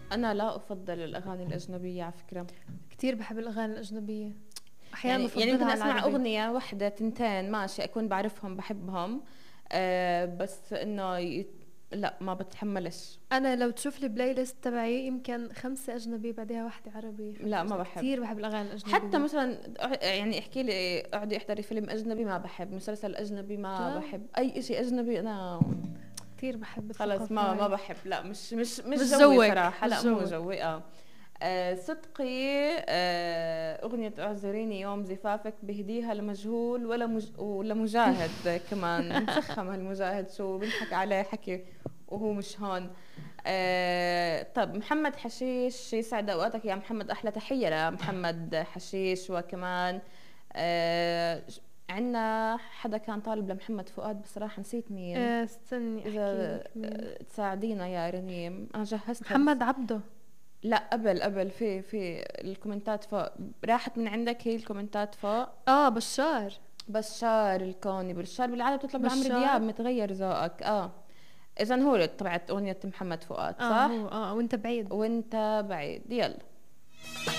انا لا افضل الاغاني الاجنبيه على فكره. كتير بحب الاغاني الاجنبيه، احيانا يعني بفضلها ممكن على اسمع العربي. اغنيه واحده تنتين ماشي، اكون بعرفهم بحبهم، بس انه لا ما بتحملش. انا لو تشوف لي بلاي ليست تبعي يمكن 5 اجنبي بعدها واحدة عربي، لا 5 ما أجنبي. بحب. كتير بحب الاغاني حتى الاجنبيه. مثلا يعني احكي لي اقعدي احضري فيلم اجنبي ما بحب، مسلسل اجنبي ما آه. بحب، اي اشي اجنبي انا كتير بحب خلص الثقافه ما هاي. بحب. لا مش مش جوي جوك، صراحة، مش لا مو جوك. جوي. صدقي، أغنية اعذريني يوم زفافك بهديها لمجهول ولا مجاهد كمان مفخم هالمجاهد شو بنحكي عليه حكي وهو مش هون. طب محمد حشيش يسعد اوقاتك يا محمد، احلى تحية لمحمد حشيش. وكمان آه عنا حدا كان طالب لمحمد فؤاد، بصراحة نسيت مين. استني احكي إذا لك مين. تساعدينا يا رنيم، أنا جهزتها بس. محمد عبده. لا قبل في الكومنتات فوق، راحت من عندك هي الكومنتات فوق. اه بشار. بشار الكوني، بشار بالعادة بتطلب لعمرو بشار. دياب، متغير ذوقك. إذا هو تبعت أغنية محمد فؤاد اه صح؟ هو وانت بعيد. وانت بعيد، يلا.